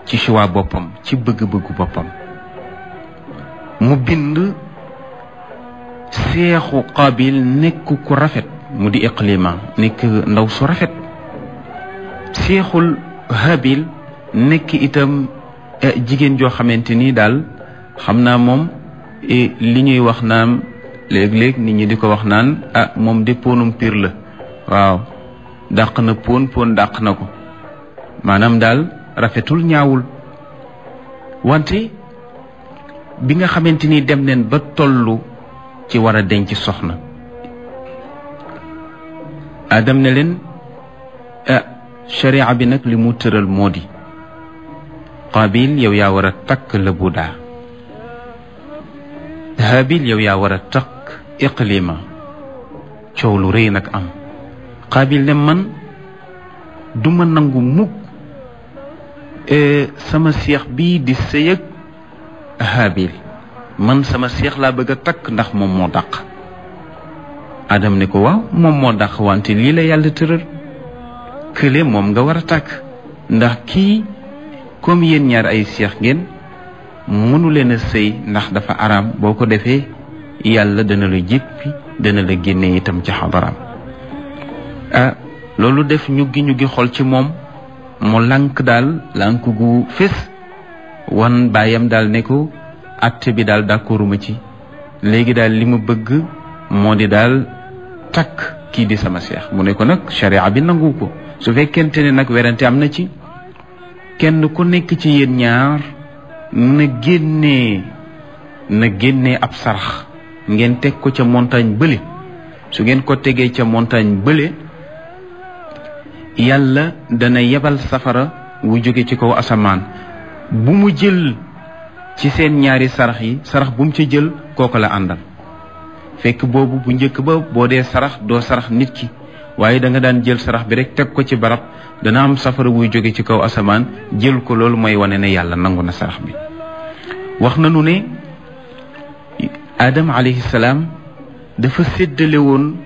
ci choix boppam ci bëgg-bëggu boppam mu bind seexu Qaabil nekk ku rafet mu di Iqlima nekk ndaw su rafet seexul Haabil nekk itam jigéen joo xamante ni daal xam naa moom li ñuy wax naan léeg-léeg nit ñi di ko wax naan moom de ponum piir la waaw dàq na pon dàq na ko maanaam daal rafetul ñaawul wante bi nga xamante ni dem neen ba tollu ci war a denc soxna Adam ne leen sharia bi nag li mu tëral moo di Qaabil yow yaa war a takk Labuda Haabil yow yaa war a takk Iqlima coow lu rëy nag am Qaabil ne man duma nangu mukk sama seex bii di sëyëg Haabil man sama seex laa bëgg a takk ndax moom moo dàq Adam ne ko waaw moom moo dàq wante lii la yàlla tëral kële moom nga war a takk ndax kii comme yéen ñaar ay seex ngeen mënu leen a sëy ndax dafa araam boo ko defee yàlla dana la jéppi dana la génne itam ci xadaraam loolu def ñu gi xol ci moom mu lànk daal lànk gu fés wan baayam daal ne ko atte bi daal d'accorduma ci léegi daal li ma bëgg moo di daal takk kii di sama seex mu ne ko nag sharia bi nangu ko su fekkente ne nag werante am na ci kenn ku nekk ci yéen ñaar na génnee ab sarax ngeen teg ko ca montagne bële su ngeen ko tegee ca montagne bële yàlla dana yebal safara wu jóge ci kaw asamaan bu mu jël ci seen ñaari sarax yi sarax bu mu ca jël kooku la àndal fekk boobu bu njëkk ba boo dee sarax doo sarax nit ki waaye da nga daan jël sarax bi rek teg ko ci barab dana am safara wuy jóge ci kaw asamaan jël ko loolu mooy wane ne yàlla nangu na sarax bi wax nañu ne Adam alayhi salaam dafa séddale woon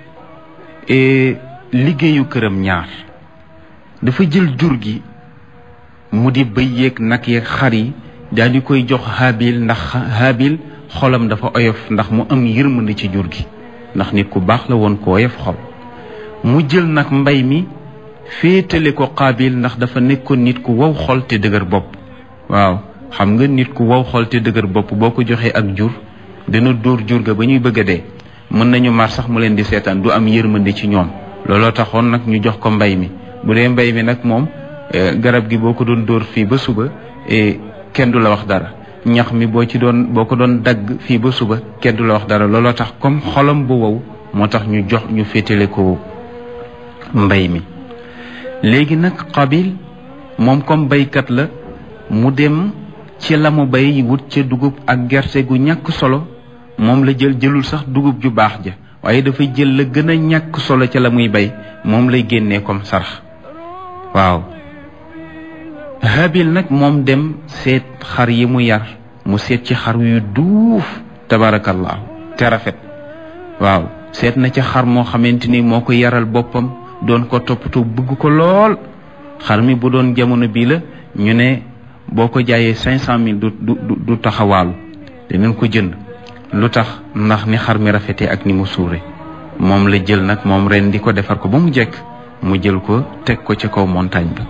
liggéeyu këram ñaar dafa jël jur gi mu di bëy yeeg nag yeeg xar yi daal di koy jox Haabil ndax Haabil xolam dafa oyof ndax mu am yërmande ci jur gi ndax nit ku baax la woon ko oyof xol mu jël nag mbay mi féetale ko Qaabil ndax dafa nekkoon nit ku wow xol te dëgër bopp waaw xam nga nit ku wow xol te dëgër bopp boo ko joxee ak jur dina dóor jur ga ba ñuy bëgg a dee mën nañu mar sax mu leen di seetaan du am yërmande ci ñoom looloo taxoon nag ñu jox ko mbay mi bu dee mbay mi nag moom garab gi boo ko doon dóor fii ba suba kenn du la wax dara ñax mi boo ko doon dagg fii ba suba kenn du la wax dara looloo tax comme xolam bu wow moo tax ñu féetale ko mbay mi léegi nag Qaabil moom comme baykat la mu dem ci la mu bay wut ca dugub ak gerte gu ñàkk solo moom la jëlul sax dugub ju baax ja waaye dafay jël la gën a ñàkk solo ca la muy bay moom lay génnee comme sarax waaw Haabil nag moom dem seet xar yi mu yar mu seet ci xar yu duuf tabarakallah te rafet waaw seet na ca xar moo xamante ni moo ko yaral boppam doon ko toppatoo bëgg ko lool xar mi bu doon jamono bii la ñu ne boo ko jaayee 500,000 du taxawaalu dinañ ko jënd lu tax ndax ni xar mi rafetee ak ni mu suure moom la jël nag moom ren di ko defar ko ba mu jekk mu jël ko teg ko ca kaw montagne bi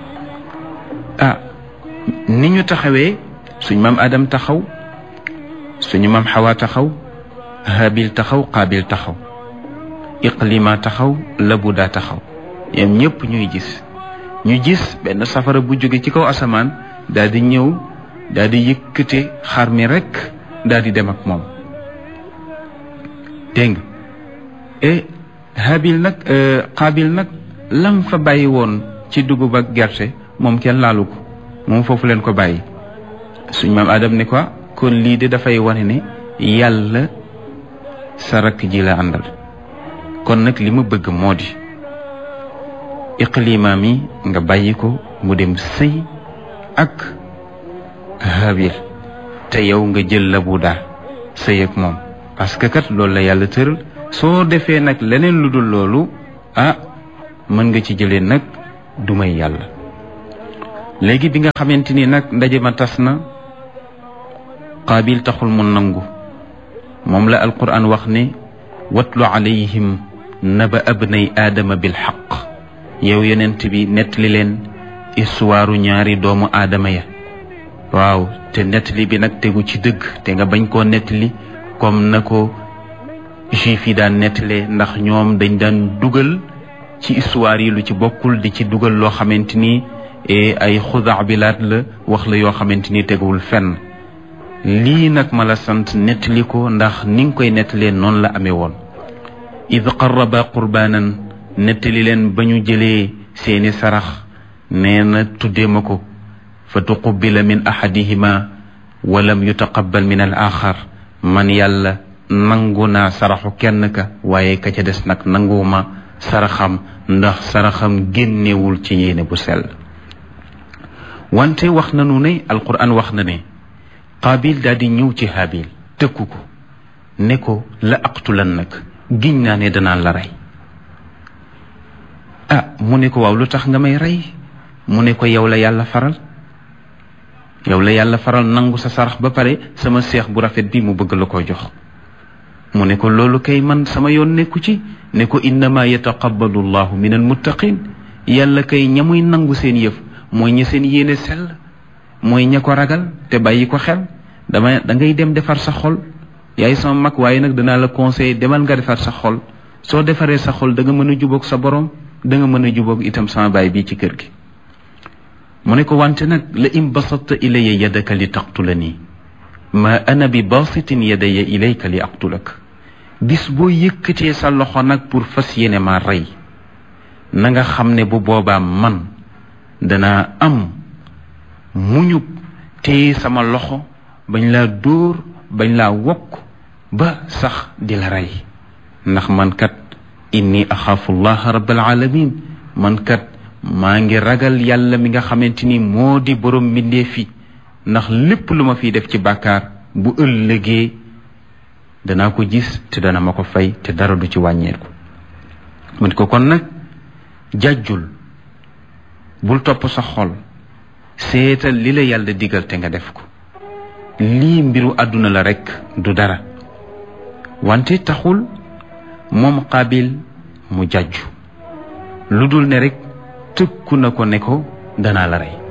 ni ñu taxawee suñ maam Adam taxaw suñu maam Xawa taxaw Haabil taxaw Qaabil taxaw Iqlima taxaw Labuda taxaw yam ñëpp ñu gis benn safara bu jóge ci kaw asamaan daal di ñëw daal di yëkkate xar mi rek daal di dem ak moom dégg nga Haabil nag Qaabil nag lam fa bàyyi woon ci dugub ak gerte moom kenn laalu ko moom foofu leen ko bàyyi suñ maam Adam ne ko kon lii de dafay wane ne yàlla sa rakk ji la àndal kon nag li ma bëgg moo di Iqlima mi nga bàyyi ko mu dem sëy ak Haabil te yow nga jël Labuda sëy ak moom parce que kat loolu la yàlla tëral soo defee nag leneen lu dul loolu mën nga ci jëlee nag du may yàlla léegi bi nga xamante ni nag ndaje ma tas na Qaabil taxul mu nangu moom la alquran wax ne watlu alayhim naba abnay aadama bil xaq yow yonent bi nettali leen histoire ñaari doomu aadama ya waaw te nettali bi nag tegu ci dëgg te nga bañ koo nettali comme na ko juif yi daan nettalee ndax ñoom dañ daan dugal ci histoire yi lu ci bokkul di ci dugal loo xamante ni ay xudaabilaat la wax la yoo xamante ni teguwul fenn lii nag ma la sant nettali ko ndax ni nga koy nettalee noonu la amee woon id qarraba qurbaanan nettali leen ba ñu jëlee seeni sarax nee na tuddee ma ko fa tuqubila min ahadihima walam yutaqabbal min al axar man yàlla nangu naa saraxu kenn ka waaye ka ca des nag nanguwuma saraxam ndax saraxam génnewul ci yéene bu sell wante wax nanu ne alquran wax na ne Qaabil daal di ñëw ci Haabil tëkku ko ne ko la aqtulan nag giñ naa ne danaa la rey mu ne ko waaw lu tax nga may rey mu ne ko yow la yàlla faral nangu sa sarax ba pare sama seex bu rafet bi mu bëgg la ko jox mu ne ko loolu kay man sama yoon nekku ci ne ko innama yataqabbalu llahu min almuttaqin yàlla kay ñamuy nangu seen yëf mooy ña seen yéene sell mooy ña ko ragal te bàyyi ko xel da ngay dem defar sa xol yaay sama mag waaye nag danaa la conseiller demal nga defar sa xol soo defaree sa xol da nga mën a jubóog sa borom da nga mën a jubóog itam sama baay bii ci kër gi mu ne ko wante nag la in basatta ilayya yadaka li taqtulani ma ana bi basitin yadaya ilayka li aqtulak bis boo yëkkatee sa loxo nag pour fas yéene ma rey na nga xam ne bu boobaa man danaa am muñub téye sama loxo bañ laa dóor bañ laa wokk ba sax di la rey ndax man kat inni axaafu llaha rabbal alamin man kat maa ngi ragal yàlla mi nga xamante ni moo di borom mbindeef fi ndax lépp lu ma fiy def ci bàkkaar bu ëllëgee danaa ko gis te dana ma ko fay te dara du ci wàññeeku mu ne ko kon nag jàjjul bul topp sa xol seetal li la yàlla digal te nga def ko lii mbiru àdduna la rekk du dara wante taxul moom Qaabil mu jàjju lu dul ne rekk tëkku na ko ne ko danaa la rey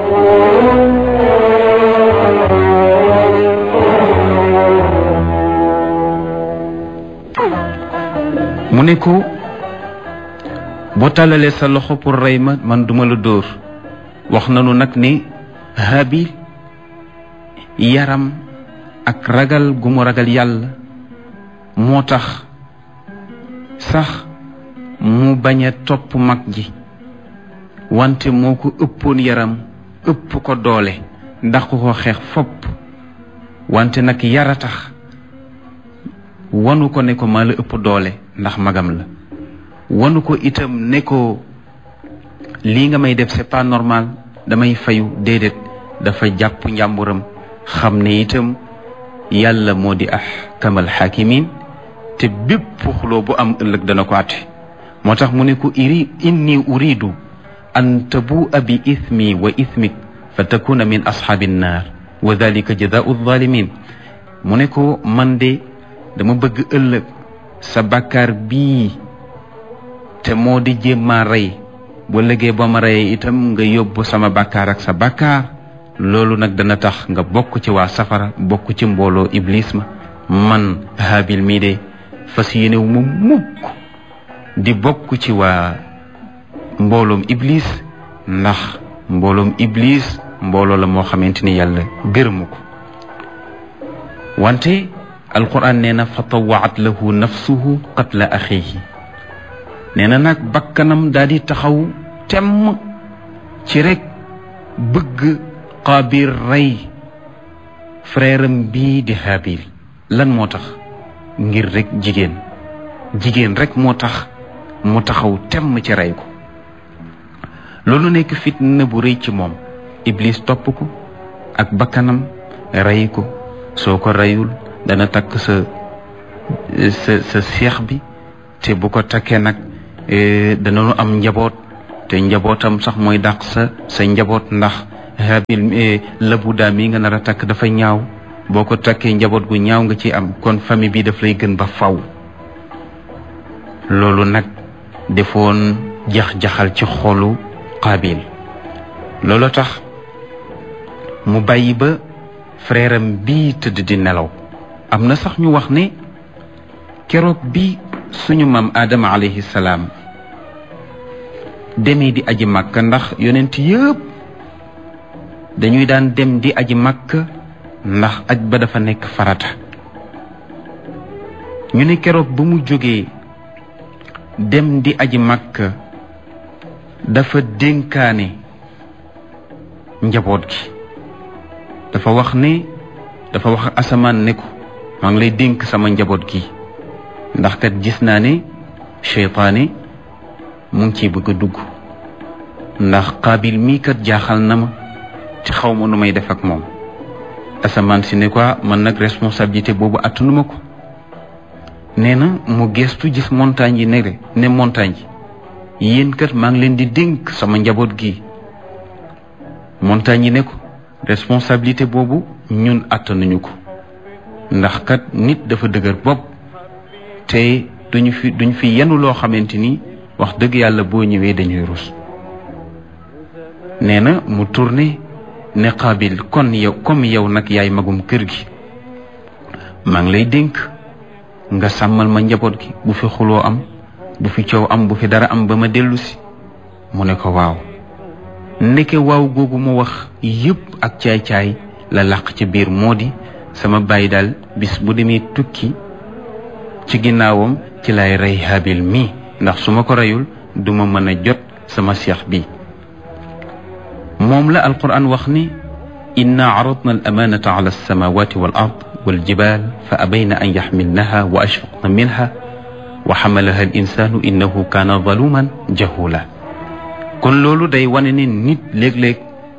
mu ne ko boo tàllalee sa loxo pour rey ma man duma la dóor wax nanu nag ni Haabil yaram ak ragal gu mu ragal yàlla moo tax sax mu bañ a topp mag ji wante moo ko ëppoon yaram ëpp ko doole ndax ko xeex fopp wante nag yara tax wanu ko ne ko maa la ëpp doole ndax magam la wanu ko itam ne ko lii nga may def c'est pas normal damay fayu déedéet dafa jàpp njàmburam xam ne itam yàlla moo di ahkamal hakimin te bépp xuloo bu am ëllëg dana ko àtte moo tax mu ne ko inni uridu an tabu'a bi ithmi wa ithmik fa takuna min ashaabi nnaar wa dalika jazaau zalimin mu ne ko man de dama bëgg ëllëg sa bàkkaar bii te moo di jéem maa rey bu ëllëgee ba ma reyee itam nga yóbbu sama bàkkaar ak sa bàkkaar loolu nag dana tax nga bokk ci waa safara bokk ci mbooloo iblis ma man Haabil mii de fas yéene wu ma mukk di bokk ci waa mbooloom iblis ndax mbooloom iblis mbooloo la moo xamante ni yàlla gërëmu ko wante alquran nee na fa tawaat lahu nafsuhu qatla axihi nee na nag bakkanam daal di taxaw temm ci rek bëgg Qaabil rey frère am bii di Haabil lan moo tax ngir rek jigéen rek moo tax mu taxaw temm ci rey ko loolu nekk fitna bu rëy ci moom iblis topp ko ak bakkanam rey ko soo ko reyul dana takk sa seex bi te bu ko takkee nag danañu am njaboot te njabootam sax mooy dàq sa njaboot ndax Haabil labuda mi nga nar a takk dafa ñaaw boo ko takkee njaboot gu ñaaw nga ci am kon famille bi daf lay gën ba faw loolu nag defoon jax-jaxal ci xolu Qaabil loolu tax mu bàyyi ba frère am bii tëdd di nelaw am na sax ñu wax ne keroog bi suñu maam Adama alayhi salaam demee di aji Makka ndax yonent yëpp dañuy daan dem di aji Makka ndax aj ba dafa nekk farata ñu ne keroog ba mu jógee dem di aji Makka dafa dénkaane njaboot gi dafa wax asamaan ne ko maa ngi lay dénk sama njaboot gi ndax kat gis naa ne seytaane mu ngi ciy bëgg a dugg ndax Qaabil mii kat jaaxal na ma ci xaw ma nu may def ak moom asamaan si ne quoi man nag responsabilité boobu attanuma ko nee na mu gestu gis montagne yi ne montagne yi yéen kat maa ngi leen di dénk sama njaboot gi montagne yi ne ko responsabilité boobu ñun attanuñu ko ndax kat nit dafa dëgër bopp te duñ fi yenu loo xamante ni wax dëgg yàlla boo ñëwee dañuy rus nee na mu tourné ne Qaabil kon yow comme yow nag yaay magum kër gi maa ngi lay dénk nga sàmmal ma njaboot gi bu fi xuloo am bu fi coow am bu fi dara am ba ma dellu si mu ne ko waaw ndeke waaw googu mu wax yëpp ak caay-caay la làq ci biir moo di sama bàyyi daal bis bu demee tukki ci ginnaawam ci lay rey Haabil mii ndax su ma ko reyul duma mën a jot sama seex bi moom la alquran wax ni inna aradna al amanata ala alsamawati wal ard wal jibal fa abayna an yaxmilnaha wa ashfaqna minha wa xamalaha al insanu innahu kaana zaluman jahula kon loolu day wane ne nit léeg-léeg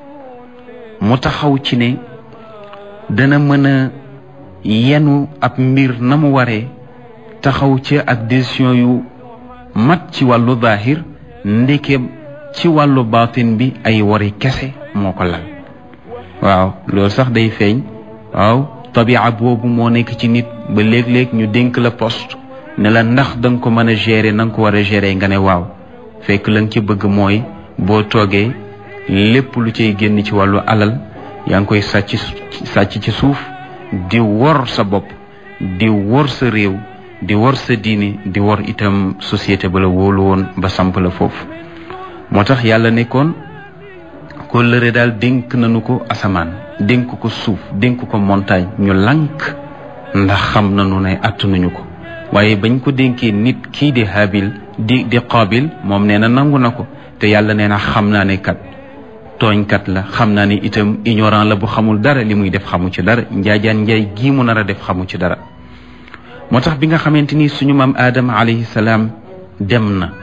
mu taxaw ci ne dana mën a yenu ab mbir na mu waree taxaw ci ak décision yu mat ci wàllu zaahir ndeke ci wàllu baatin bi ay wari kese moo ko lal waaw loolu sax day feeñ waaw tabia boobu moo nekk ci nit ba léeg-léeg ñu dénk la poste ne la ndax danga ko mën a gérer na nga ko war a gérer nga ne waaw fekk la nga ci bëgg mooy boo toogee lépp lu cay génn ci wàllu alal yaa ngi koy sàcc ci suuf di wor sa bopp di wor sa réew di wor sa diine di wor itam société ba la wóolu woon ba samp la foofu moo tax yàlla nekkoon kóllëre daal dénk nañu ko asamaan dénk ko suuf dénk ko montagne ñu lànk ndax xam nañu ne attanuñu ko waaye bañ ko dénkee nit kii di Haabil di Qaabil moom nee na nangu na ko te yàlla nee na xam naa ne kat tooñkat la xam naa ne itam ignorant la bu xamul dara li muy def xamu ci dara njaajaan njaay gii mu nar a def xamu ci dara moo tax bi nga xamante ni suñu maam Adama alayhi salaam dem na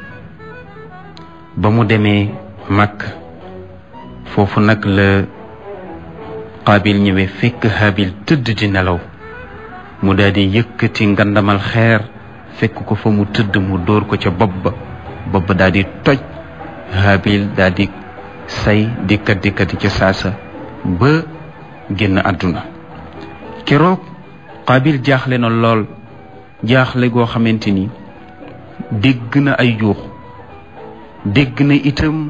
ba mu demee Makka foofu nag la Qaabil ñëwee fekk Haabil tëdd di nelaw mu daal di yëkkati ngandamal xeer fekk ko fa mu tëdd mu dóor ko ca bopp ba daal di toj Haabil daal di say dikkat ca saasa ba génn àdduna keroog Qaabil jaaxle na lool jaaxle goo xamante ni dégg na ay yuux dégg na itam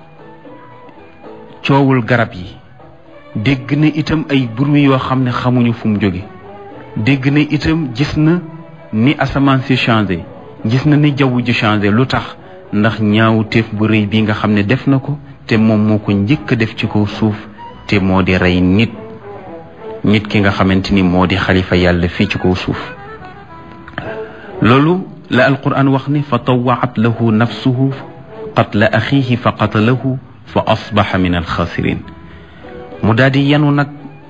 coowul garab yi dégg na itam ay bruit yoo xam ne xamuñu fu mu jóge dégg na itam gis na ni asamaan si changé gis na ni jaww ji changé lu tax ndax ñaawu teef bu rëy bi nga xam ne def na ko te moom moo ko njëkk a def ci kaw suuf te moo di rey nit ki nga xamante ni moo di xalifa yàlla fii ci kaw suuf loolu la alquran wax ni fa tawaat lahu nafsuhu qatla axiihi fa qatalahu fa asbaxa min alxaasirin mu daal di yenu nag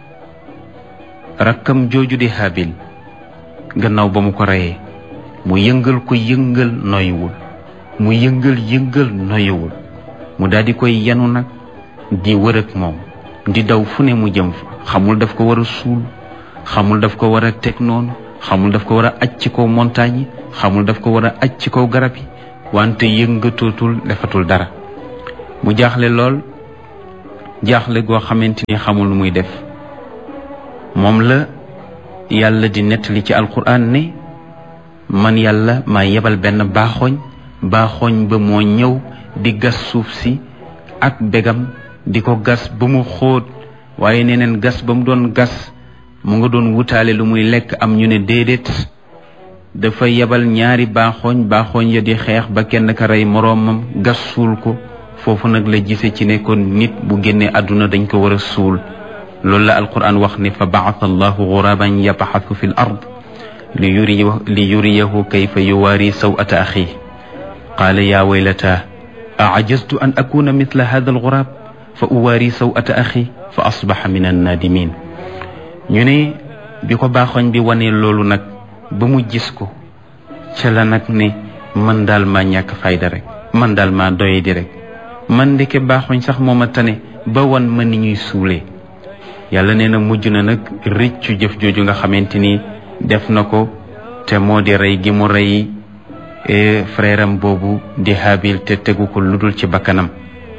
rakkam jooju di Haabil gannaaw ba mu ko reyee mu yëngal ko yëngal noyuwul mu yëngal noyuwul mu daal di koy yenu nag di wër ak moom di daw fu ne mu jëm fa xamul daf ko war a suul xamul daf ko war a teg noonu xamul daf ko war a aj ci kaw montagne yi xamul daf ko war a aj ci kaw garab yi wante yëngatootul defatul dara mu jaaxle lool jaaxle goo xamante ni xamul lu muy def moom la yàlla di nettali ci alquran ne man yàlla maa yebal benn baaxooñ ba moo ñëw di gas suuf si ak begam di ko gas ba mu xóot waaye neneen gas ba mu doon gas mu nga doon wutaale lu muy lekk am ñu ne déedéet dafa yebal ñaari baaxooñ ya di xeex ba kenn ka rey moroomam gas suul ko foofu nag la gise ci ne kon nit bu génnee àdduna dañ ko war a suul loolu la alquran wax ne fa ba'atha allahu ghuraban yabhathu fi l ard li yuriyahu kayfa yuwaari saw'ata axi qaala yaa waylata a'ajaztu an akuna mithla hadha al-ghurab fa uwaari saw'ata axi fa asbaha min an-nadimin ñu ne bi ko baaxoñ bi wane loolu nag ba mu gis ko ca la nag ne man daal maa ñàkk fayda rek man daal maa doyadi rek man ndeke baaxoñ sax moo ma tane ba wan ma ni ñuy suulee yàlla nee na mujj na nag rëccu jëf jooju nga xamante ni def na ko te moo di rey gi mu rey frère am boobu di Haabil te tegu ko lu dul ci bakkanam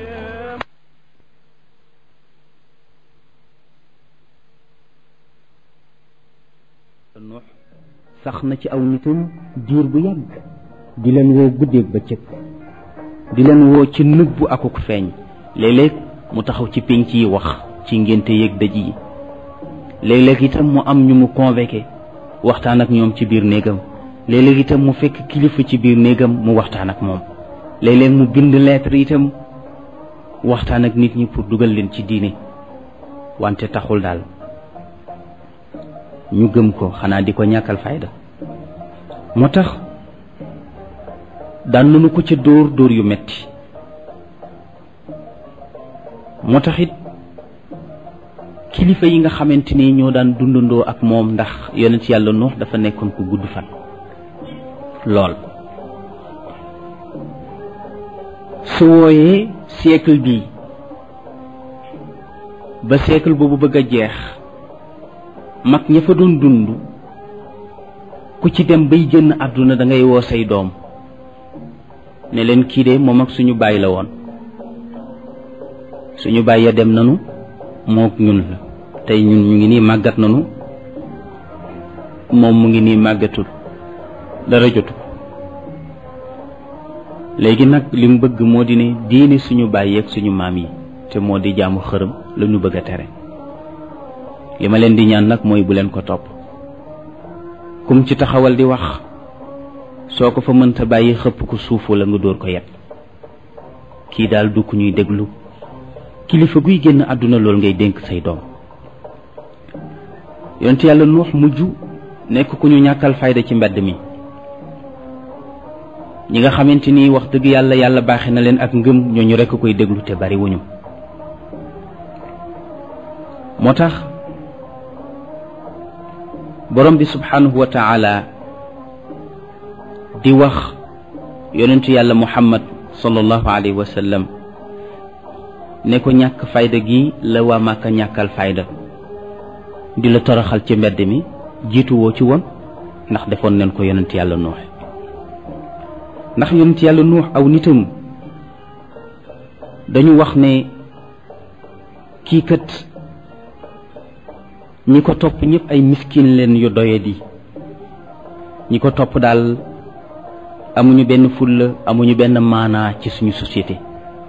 sax na ci aw nitam diir bu yàgg di leen woo guddeeg bëccëg di leen woo ci nëbbu akuk feeñ léeg-léeg mu taxaw ci pénc yi wax ci ngénte yeeg dëj yi léeg-léeg itam mu am ñu mu convoqué waxtaan ak ñoom ci biir néegam léeg-léeg itam mu fekk kilifa ci biir néegam mu waxtaan ak moom léeg-léeg mu bind lettre itam waxtaan ak nit ñi pour dugal leen ci diine wante taxul daal ñu gëm ko xanaa di ko ñàkkal fayda moo tax daan nañu ko ca dóor yu metti moo tax it kilifa yi nga xamante ni ñoo daan dundandoo ak moom ndax yonent yàlla Nuux dafa nekkoon ku gudd fan lool su wooyee siècle bii ba siècle boobu bëgg a jeex mag ña fa doon dund ku ci dem bay génn àdduna da ngay woo say doom ne leen kii de moom ak suñu baay la woon suñu baay ya dem nanu mook ñun la tey ñun ñu ngi nii màggat nanu moom mu ngi nii màggatul dara jotu léegi nag li mu bëgg moo di ne diine suñu baay yeeg suñu maam yi te moo di jaamu xërëm la ñu bëgg a tere li ma leen di ñaan nag mooy bu leen ko topp kum ci taxawal di wax soo ko fa mënta bàyyi xëpp ko suuf wala nga dóor ko yet kii daal du ku ñuy déglu kilifa guy génn àdduna loolu ngay dénk say doom yonent yàlla Nuux mujj nekk ku ñu ñàkkal fayda ci mbedd mi ñi nga xamante ni wax dëgg yàlla baaxe na leen ak ngëm ñooñu rekk koy déglu te bari wuñu moo tax borom bi subhanahu wa taala di wax yonentu yàlla Muhammad sallallahu alayhi wa sallam ne ko ñàkk fayda gi la waa Màkka ñàkkal fayda di la toroxal ci mbedd mi jiitu woo ci woon ndax defoon nañ ko yonent yàlla Nuux ndax yonent yàlla Nuux aw nitam dañu wax ne kii kat ñi ko topp ñëpp ay miskin leen yu doyadi ñi ko topp daal amuñu benn fulla amuñu benn maanaa ci suñu société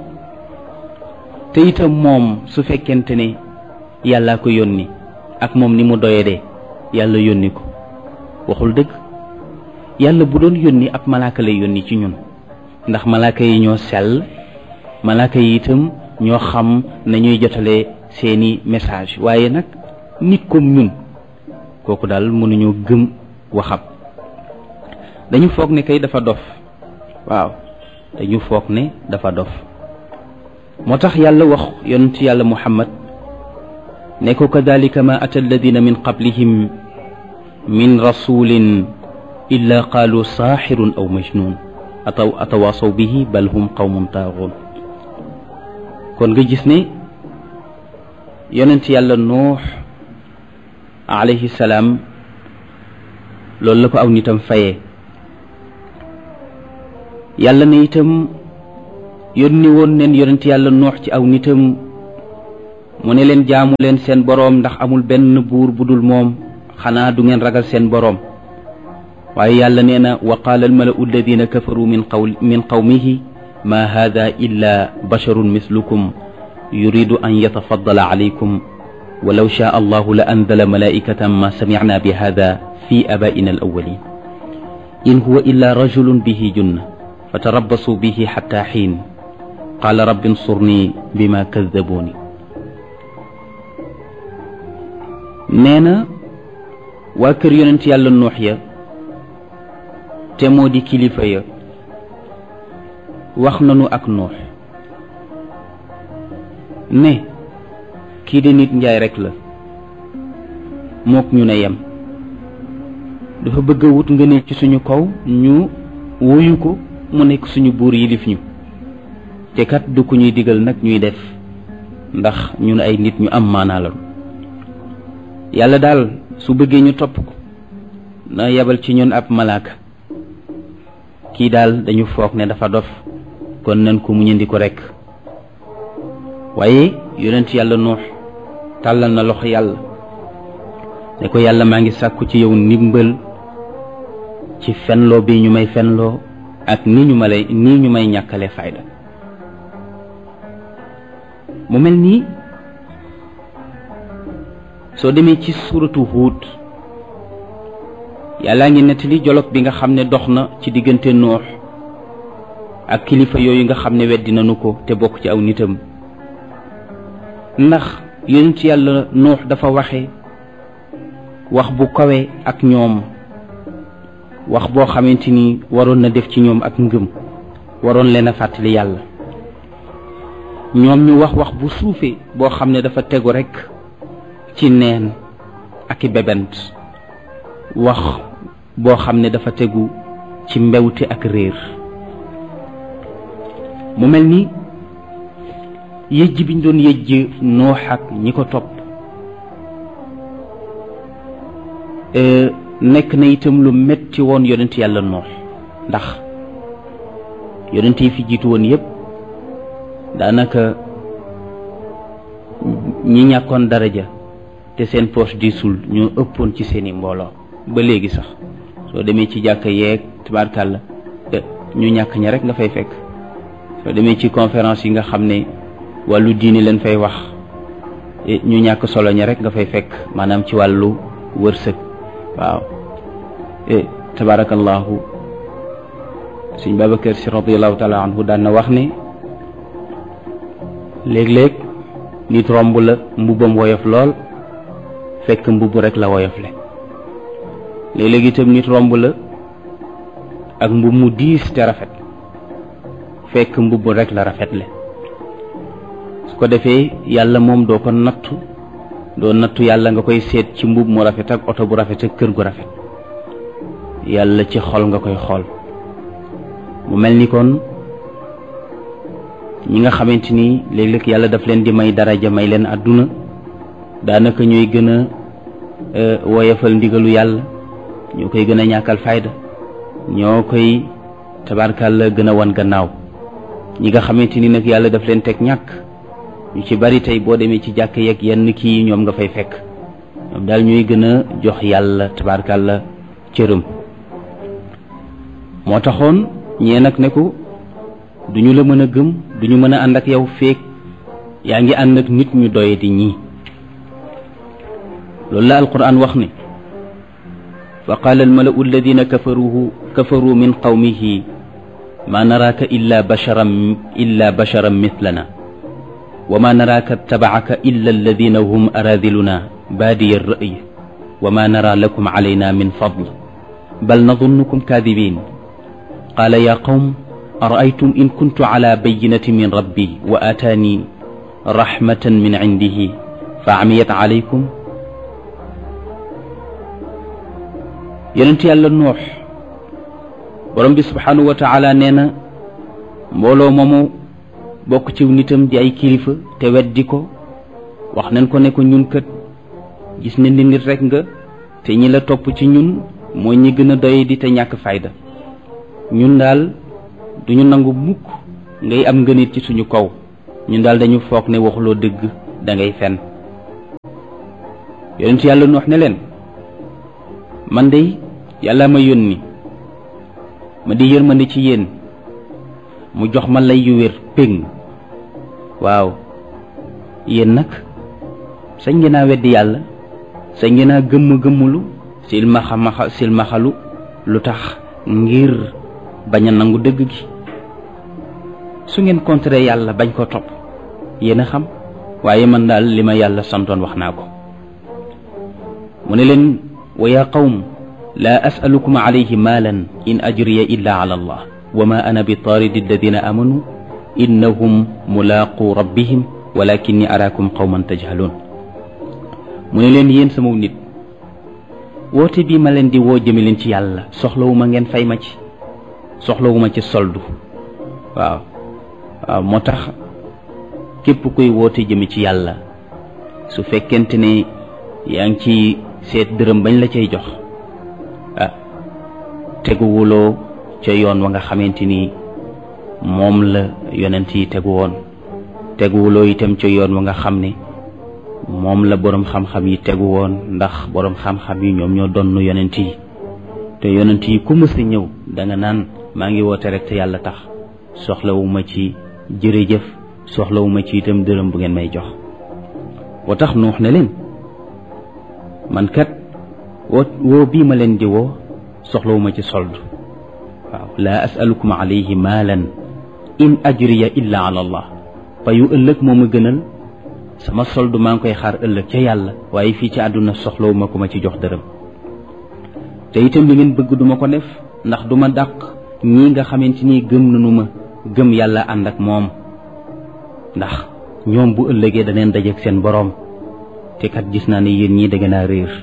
te itam moom su fekkente ne yàllaa ko yónni ak moom ni mu doyadee yàlla yónni ko waxul dëgg yàlla bu doon yónni ab malaaka lay yónni ci ñun ndax malaaka yi ñoo sell malaaka yi itam ñoo xam nañuy jotale seeni message waaye nag nit comme ñun kooku daal mënuñoo gëm waxam dañu foog ne kay dafa dof waaw dañu foog ne dafa dof moo tax yàlla wax yonent yàlla Muhammad ne ko kadalika ma ata alladina min qablihim min rasulin illa qaalu saaxirun aw majnun atawaasaw bihi bal hum qawmun taaxuun kon nga gis ne yonent yàlla Nuux alayhi salaam loolu la ko aw nitam fayee yàlla ne itam yónni woon neen yonent yàlla Nuux ci aw nitam mu ne leen jaamu leen seen boroom ndax amul benn buur bu dul moom xanaa du ngeen ragal seen boroom waaye yàlla nee na wa qaala almalau alladina kafaru min qawmihi ma hada illa basharun mislukum yuridu an yatafaddala alaykum walaw shaa allahu la anzala malaikatan ma samicna bi hada fi abaina alawalin in huwa illa rajulun bihi junna fatarabbasuu bihi xatta xiin qaala rabbi nsurni bima kaddabuuni nee na waa kër yonent yàlla Nuux ya te moo di kilifa ya wax nanu ak Nuux ne kii de nit njaay rekk la mook ñu ne yem dafa bëgg a wut nga ne ci suñu kaw ñu wuyu ko mu nekk suñu buur yilif ñu te kat du ko ñuy digal nag ñuy def ndax ñun ay nit ñu am maanaa lañu yàlla daal su bëggee ñu topp ko na yebal ci ñun ab malaaka kii daal dañu foog ne dafa dof kon nañ ko muñandi ko rekk waaye yonent yàlla Nuux tàllal na loxo yàlla ne ko yàlla maa ngi sàkku ci yow ndimbal ci fenloo bi ñu may fenloo ak nii ñu may ñàkkale fayda mu mel nii soo demee ci suuratu Huud yàllaa ngi nettali jolog bi nga xam ne dox na ci diggante Nuux ak kilifa yooyu nga xam ne weddi nañu ko te bokk ci aw nitam ndax yonent yàlla Nuux dafa waxe wax bu kawe ak ñoom wax boo xamante ni waroon na def ci ñoom ak ngëm waroon leen a fàttali yàlla ñoom ñu wax bu suufe boo xam ne dafa tegu rekk ci neen ak i bebent wax boo xam ne dafa tegu ci mbewte ak réer mu mel ni yëjj biñ doon yëjj Nuux ak ñi ko topp nekk na itam lu metti woon yonent yàlla Nuux ndax yonent yi fi jiitu woon yépp daanaka ñi ñàkkoon daraja te seen poche diisul ñoo ëppoon ci seeni mbooloo ba léegi sax soo demee ci jàkka yeeg tabaarkàlla ñu ñàkk ña rek nga fay fekk soo demee ci conférence yi nga xam ne wàllu diini leen fay wax ñu ñàkk solo ña rek nga fay fekk maanaam ci wàllu wërsëg waaw tabarakallahu sëñ Babacar Si radiallahu taala anhu daan na wax ne léeg-léeg nit romb la mbubbam woyof lool fekk mbubb rek la woyofle léeg-léeg itam nit romb la ak mbubb mu diis te rafet fekk mbubb rek la rafetle su ko defee yàlla moom doo ko nattu yàlla nga koy seet ci mbubb mu rafet ak oto bu rafet ak kër gu rafet yàlla ci xol nga koy xool mu mel ni kon ñi nga xamante ni léeg-léeg yàlla daf leen di may daraja may leen àdduna daanaka ñooy gën a woyofal ndigalu yàlla ñoo koy gën a ñàkkal fayda ñoo koy tabarkàlla gën a wan gannaaw ñi nga xamante ni nag yàlla daf leen teg ñàkk ñu ci bari tey boo demee ci jàkk yeeg yenn kii ñoom nga fay fekk ñoom daal ñuy gën a jox yàlla tabarkàlla cërëm moo taxoon ñee nag ne ko duñu la mën a gëm duñu mën a ànd ak yow feek yaa ngi ànd ak nit ñu doye di ñii loolu la alquran wax ne fa qaala almalau alladina kafaru min qawmihi ma naraaka illa basharan mithlana wa ma naraaka tabaaka illa alladina hum aradiluna baadiya alra'y wa ma nara lakum alayna min fadl bal nadunnukum kaadibin qaala ya qawm أرأيتم إن كنت على بينة من ربي وآتاني رحمة من عنده فعميت عليكم yonent yàlla Nuux borom bi subhanahu wa taala nee na mbooloo moomu bokk ci nitam di ay kilifa te weddi ko wax nañ ko ne ko ñun kat gis nañ ni nit rek nga te ñi la topp ci ñun mooy ñi gën a doy di te ñàkk fayda ñun daal duñu nangu mukk ngay am ngënit ci suñu kaw ñun daal dañu foog ne waxuloo dëgg da ngay fen yonent yàlla Nuux ne leen man de yàlla ma yónni ma di yërmande ci yéen mu jox ma lay yu wér péng waaw yéen nag sañ ngeen a weddi yàlla sañ ngeen a gëmmulu silmaxalu lu tax ngir bañ a nangu dëgg gi su ngeen contré yàlla bañ ko topp yéen a xam waaye man daal li ma yàlla santoon wax naa ko mu ne leen wa yaa qawm laa asalukum alayhi maalan in ajriya illa ala allah wa ma ana bi taaridi alladina amanu innahum mulaaqu rabbihim walakinni araakum qawman tajhaluun mu ne leen yéen sama nit woote bii ma leen di woo jëme leen ci yàlla soxlawuma ngeen fay ma ci soxlawuma ci soldu waaw moo tax képp kuy woote jëme ci yàlla su fekkente ne yaa ngi ci seet dërëm bañ la cay jox teguwuloo ca yoon wa nga xamante ni moom la yonent yi tegu woon teguwuloo itam ca yoon wa nga xam ne moom la boroom xam-xam yi tegu woon ndax boroom xam-xam yi ñoom ñoo donn yonent yi te yonent yi ku mës a ñëw danga naan maa ngi woote rek te yàlla tax soxlawuma ci jërëjëf soxlawuma ci itam dërëm bu ngeen may jox wa tax Nuux ne leen man kat woo bii ma leen di woo soxlawuma ci sold waaw laa asalukum alayhi maalan in ajriya illa ala allah payu ëllëg moo ma gënal sama sold maa ngi koy xaar ëllëg ca yàlla waaye fii ci àdduna soxlawuma ku ma ci jox dërëm te itam li ngeen bëgg duma ko def ndax duma dàq ñii nga xamante ni gëm nañu ma gëm yàlla ànd ak moom ndax ñoom bu ëllëgee daneen dajeek seen boroom te kat gis naa ne yéen ñii da ngeen a réer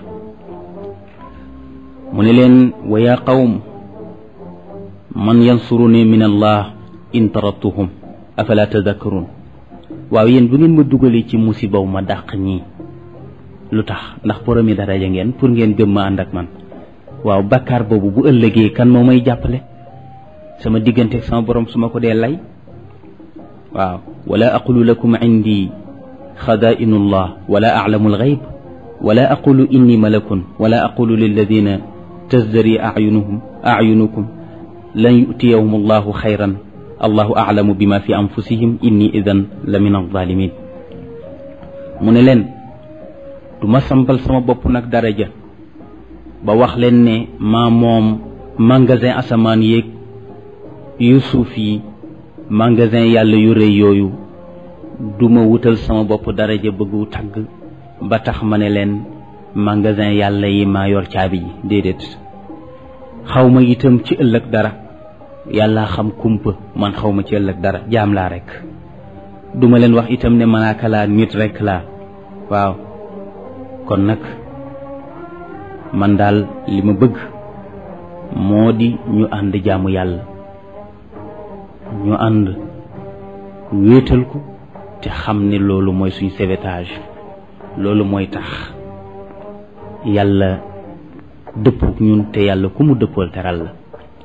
mu ne leen wa yaa qawm man yansuruni min allah in tarattuhum afala tadakkarun waaw yéen bu ngeen ma dugalee ci musibaw ma dàq ñii lu tax ndax boroom yi daraja ngeen pour ngeen gëm ma ànd ak man waaw bàkkaar boobu bu ëllëgee kan moo may jàppale sama diggante ak sama boroom su ma ko dee lay waaw wala aqulu lakum indi xadaa'inu llah wala a'lamu alghayb wala aqulu inni malakun wala aqulu lilladina tazdari a'yunukum lan yu'tiyahum allahu xayran allahu a'lamu bima fi anfusihim inni idan la min alzalimin mu ne leen du ma sampal sama bopp nag daraja ba wax leen ne maa moom magasin asamaan yéeg yu suuf yi magasin yàlla yu rëy yooyu du ma wutal sama bopp daraja bëggu tagg ba tax ma ne leen magasin yàlla yi maa yor caabi yi déedéet xaw ma itam ci ëllëg dara yàlla xam kumpa man xaw ma ci ëllëg dara jaam laa rek duma leen wax itam ne malaaka laa nit rek laa waaw kon nag man daal li ma bëgg moo di ñu ànd jaamu yàlla ñu ànd wéetal ko te xam ne loolu mooy suñ sauvetage loolu mooy tax yàlla dëppook ñun te yàlla ku mu dëppool teral la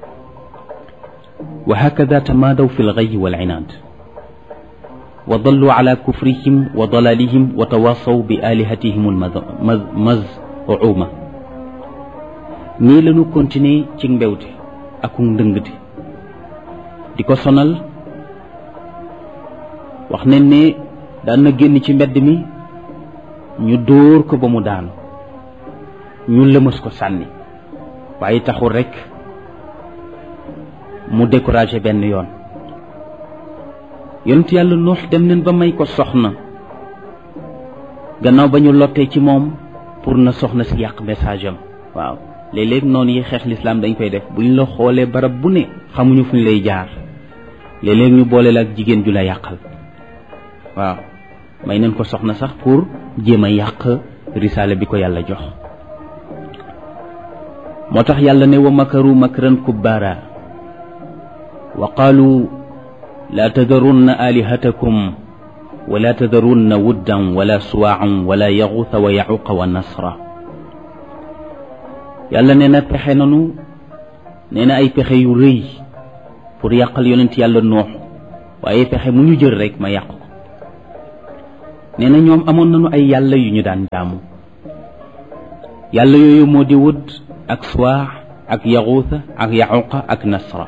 wa hakada tamaadaw fi lgayyi wal inaad wa dallu ala kufrihim wa dalalihim wa tawasaw bi alihatihim almaz'uma nii lañu continuer ci mbewte ak ndëngte di ko sonal wax nañ ne daan na génn ci mbedd mi ñu dóor ko ba mu daanu ñu lëmas ko sànni waaye taxul rekk mu découragé benn yoon yonent yàlla Nuux dem nañ ba may ko soxna gannaaw ba ñu lottee ci moom pour na soxna si yàq message am waaw léeg-léeg noonu yi xeex lislaam dañ koy def bu ñu la xoolee barab bu ne xamuñu fu ñu lay jaar léeg-léeg ñu boole la ak jigéen ju la yàqal waaw may nañ ko soxna sax pour jéem a yàq risaale bi ko yàlla jox moo tax yàlla ne wa makaru makran kubbaara wa qaalu laa tadarunna alihatakum wala tadarunna wuddan wala suwaacan wala yaxuuta wa yaxuqa wa nasra yàlla nee na pexe nanu nee na ay pexe yu rëy pour yàqal yonent yàlla Nuux waaye pexe mu ñu jël rek ma yàq ko. nee na ñoom amoon nañu ay yàlla yu ñu daan jaamu. yàlla yooyu moo di Wudd ak Suwaa ak Yaxuusa ak Yaxuqa ak Nasra.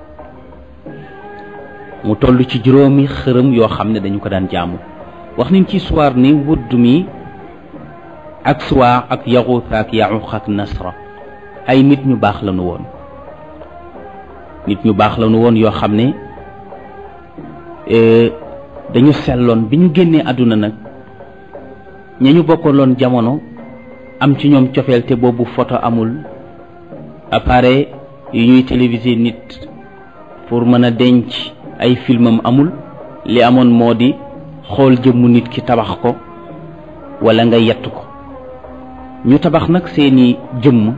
mu toll ci juróomi xërëm yoo xam ne dañu ko daan jaamu. wax nañ ci histoire ni Wudd mi ak Suwaa ak Yaxuusa ak Yaxuqa ak Nasra ay nit ñu baax lañu woon. nit ñu baax lañu woon yoo xam ne dañu selloon. bi ñu génnee àdduna nag ña ñu bokkaloon jamono am ci ñoom cofeel te boobu photo amul, appareil yu ñuy téléviser nit pour mën a denc ay filmam amul. li amoon moo di xool jëmmu nit ki tabax ko wala nga yett ko. ñu tabax nag seeni jëmm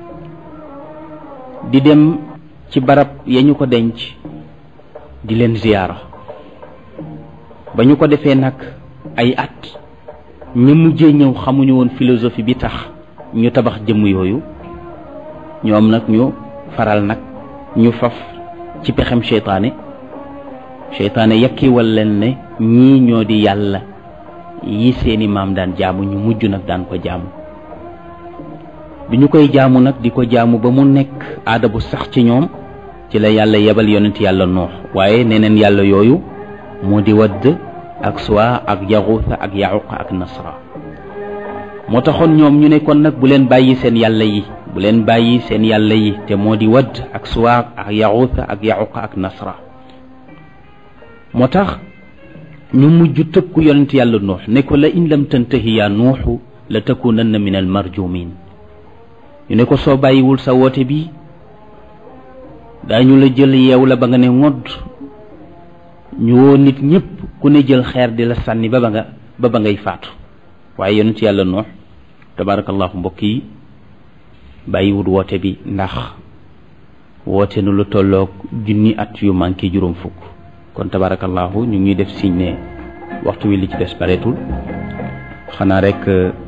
di dem ci barab ya ñu ko denc di leen ziyaara. ba ñu ko defee nag ay at ñu mujjee ñëw xamuñu woon philosophie bi tax ñu tabax jëmm yooyu. ñoom nag ñu faral nag ñu faf ci pexem seytaane yakkiwal leen ne ñii ñoo di yàlla yi seeni maam daan jaamu. ñu mujj nag daan ko jaamu. bi ñu koy jaamu nag di ko jaamu ba mu nekk aada bu sax ci ñoom ci la yàlla yebal yonent yàlla Nuux. waaye neneen yàlla yooyu moo di Wadd ak Suwaa ak Yaxuusa ak Yaxuqa ak Nasra. moo taxoon ñoom ñu ne kon nag bu leen bàyyi seen yàlla yi, bu leen bàyyi seen yàlla yi te moo di Wadd ak Suwaa ak Yaxuusa ak Yaxuqa ak Nasra. moo tax ñu mujj tëkku yonent yàlla Nuux ne ko la in lam tantahi yaa Nuuxu la takunanna min al marjumin. ñu ne ko soo bàyyiwul sa woote bi daañu la jël yeew la ba nga ne ngodd. ñu woo nit ñépp ku ne jël xeer di la sànni ba ba ngay faatu. waaye yonent yàlla Nuux tabarakallahu mbokk yi bàyyiwul woote bi ndax woote nu lu tolloog 1,000 at yu manqué juróom fukk. kon tabarakallahu ñu ngi def signe ne waxtu wi li ci des bareetul. xanaa rek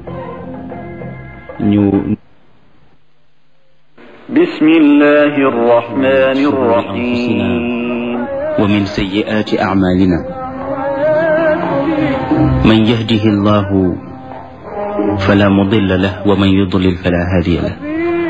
ñu bismillahi rrahmani rrahim wa min sayyi'ati a'malina man yahdihi Allahu fala mudilla lahu wa man yudlil fala hadiya lahu.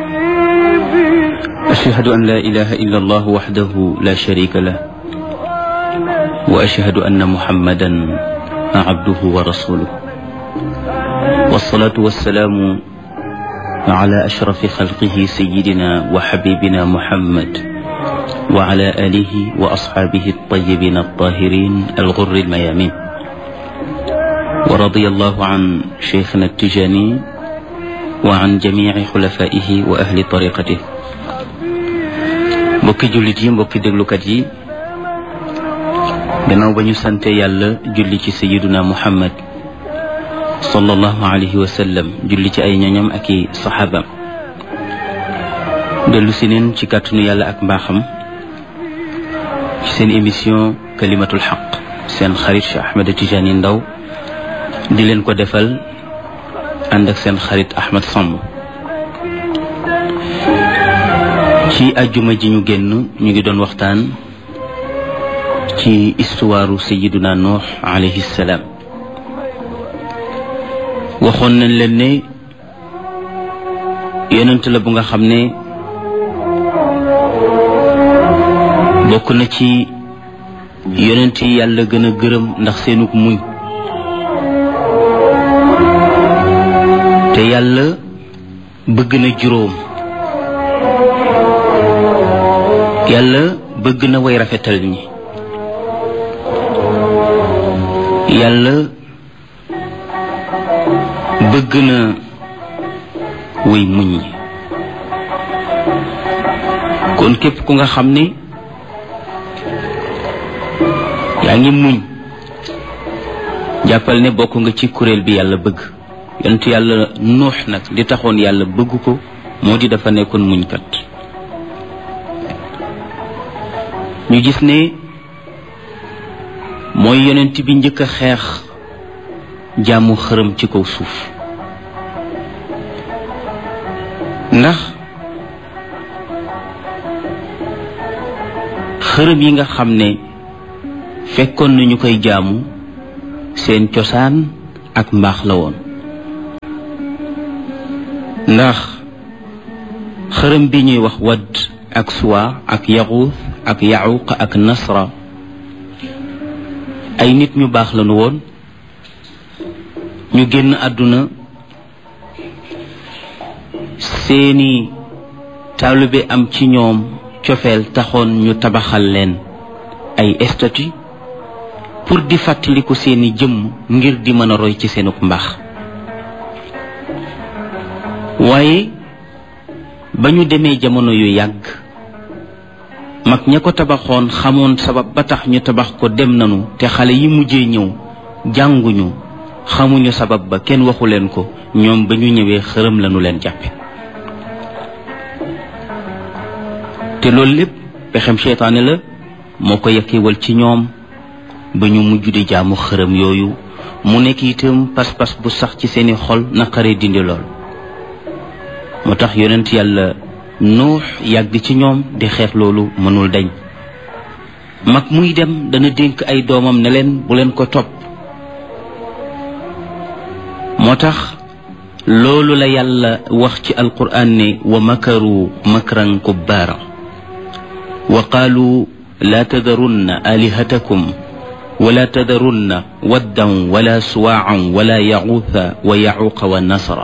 ashhadu an la ilaha illa Allah wahdahu la sharika lahu wa ashhadu anna Muhammadan abduhu wa rasuluhu. wassalatu wassalamu ala ashrafi xalqihi sayyidina wa habibina Muhammad wa ala alihi wa ashabihi at-tayyibin at-tahirin al-ghurri al-mayamin. wa radiyallahu an shaykhina at-Tijani wa an jami'i khulafaihi wa ahli tariqatihi. mbokki jullit yi, mbokki déglukat yi, gannaaw ba ñu sante yàlla julli ci sayyiduna Muhammad sallallahu alayhi wa sallam, julli ci ay ñoñam ak i saxaabam, dellu si neen ci kàttanu yàlla ak mbaaxam ci seen émission kalimatul xaq. seen xarit Cheikh Ahmed Tijani Ndaw di leen ko defal ànd ak seen xarit Ahmed Samb. ci àjjuma ji ñu génn ñu ngi doon waxtaan ci histoire sayyiduna Nuux alayhi salaam. waxoon nañ leen ne yonent la bu nga xam ne bokk na ci yonent yi yàlla gën a gërëm ndax seenug muñ. te yàlla bëgg na juróom. yàlla bëgg na way rafetal ñi. yàlla bëgg na way muñ ñi. kon képp ku nga xam ne yaa ngi muñ, jàppal ne bokk nga ci kuréel bi yàlla bëgg. yonent yàlla Nuux nag li taxoon yàlla bëgg ko moo di dafa nekkoon muñkat. ñu gis ne mooy yonent bi njëkk a xeex jaamu xërëm ci kaw suuf. ndax xërëm yi nga xam ne fekkoon nañu koy jaamu seen cosaan ak mbaax la woon ndax xërëm bi ñuy wax wadd ak suwa ak yaxuus ak yaxuq ak nasra ay nit ñu baax lañu woon ñu génn àdduna seeni taalibe am ci ñoom cofeel taxoon ñu tabaxal leen ay statue pour di fàttaliku seeni jëmm ngir di mën a roy ci seenuk mbaax waaye ba ñu demee jamono yu yàgg mag ña ko tabaxoon xamoon sabab ba tax ñu tabax ko dem nanu te xale yi mujjee ñëw jànguñu xamuñu sabab ba kenn waxu leen ko ñoom ba ñu ñëwee xërëm lañu leen jàppe te loolu lépp pexem seytaane la moo ko yakkiwal ci ñoom ba ñu mujj di jaamu xërëm yooyu mu nekk itam pas-pas bu sax ci seeni xol naqare dindi lool moo tax yonent yàlla nuux yàgg ci ñoom di xeex loolu mënul dañ mag muy dem dana dénk ay doomam ne leen bu leen ko topp moo tax loolu la yàlla wax ci alquran ne wa makaru makran kubbaara wa qaalu laa tadarunna alihatakum wala tadarunna waddan wala suwaacan wala yaxuuta wa yaxuuqa wa nasra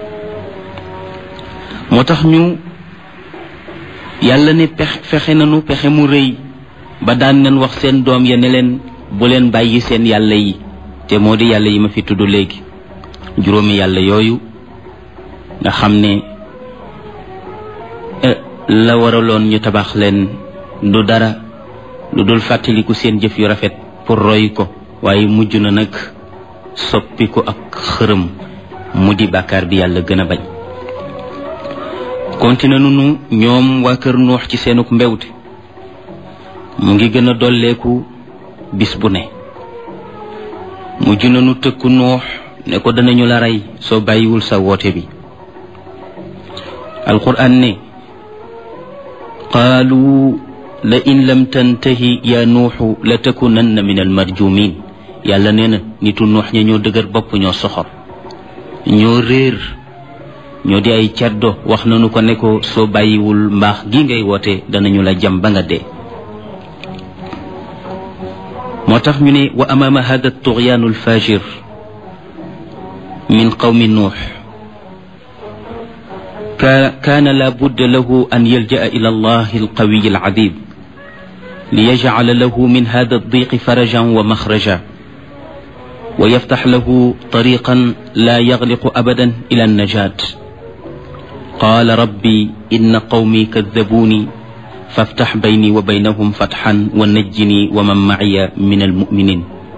moo tax ñu yàlla ne fexe nanu pexe mu rëy ba daan nañ wax seen doom ya ne leen bu leen bàyyi seen yàlla yi te moo di yàlla yi ma fi tudd léegi juróomi yàlla yooyu nga xam ne la waraloon ñu tabax leen du dara lu dul fàttaliku seen jëf yu rafet pour roy ko waaye mujj na nag soppi ko ak xërëm mu di bàkkaar bi yàlla gën a bañ continué nunu ñoom waa kër nuux ci seenuk mbewte mu ngi gën a dolleeku bis bu ne mujj nanu tëkku nuux ne ko danañu la rey soo bàyyiwul sa woote bi alquran ne qaalu la in lam tantahi ya nuuxu la takunanna min almarjumin yàlla nee na nitu nuux ña ñoo dëgër bopp ñoo soxor ñoo réer ñoo di ay caddo wax nañu ko ne ko soo bàyyiwul mbaax gi ngay woote danañu la jam ba nga dee moo tax ñu ne wa amaama hada tughyaanu alfajir min qawmi nuux kaana la budda lahu an yalja'a ila allahi alqawiyi alazim liyaj'ala lahu min hada addiqi farajan wa makhraja wa yaftax lahu tariqan la yaghliqu abadan ila annajat qaala rabbi inna qawmi kaddabuuni faftax bayni wa baynahum fatxan wa najjini wa man maciya min almuminin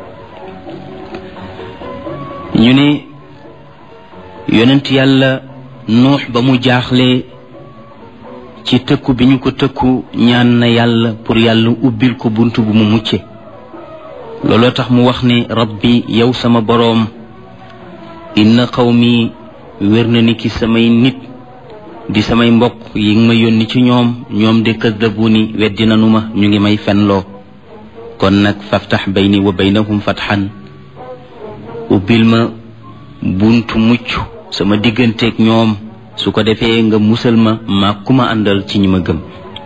ñu ne yonent yàlla nuux ba mu jaaxle ci tëkku bi ñu ko tëkku ñaan na yàlla pour yàlla ubbil ko bunt bu mu mucce looloo tax mu wax ne rabbi yow sama boroom inna qawmi wér na ni ki samay nit di samay mbokk yi nga ma yónni ci ñoom de kaddabuuni weddi nanu ma ñu ngi may fenloo kon nag faftax bayni wa baynahum fatxan ubbil ma buntu mucc sama digganteeg ñoom su ko defee nga musal ma maa ku ma àndal ci ñi ma gëm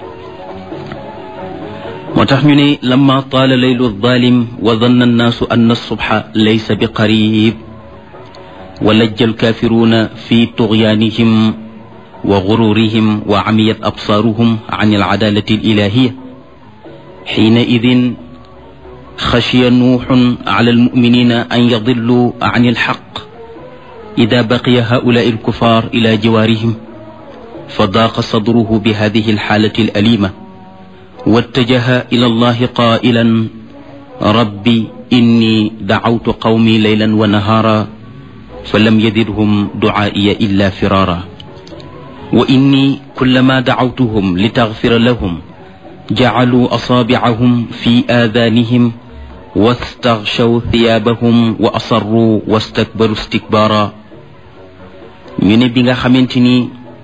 moo tax ñu ne lamma taala laylu zalim wa danna annaasu anna subha laysa bi qarib wa lajja alkaafiruuna fi tughyaanihim wa gururihim wa amiyat absaaruhum an alcadaalati alilahiya xiinaidin xashiya nuuxun ala almuminina an yadilluu an alxaq ida baqiya haulaai alkufaar ila jiwaarihim fa daaqa sadruhu bi hadihi alxaalati alalima wattajaha ila allahi qaa'ilan rabbi inni dacawtu qawmi laylan wa nahaara falam yazidhum ducaa'iya illa firaara wa inni kullama dacawtuhum litaghfira lahum jacaluu asaabicahum fi aadanihim wastaghshaw thiyaabahum wa asarruu wastakbaru istikbaara ñu ne bi nga xamante ni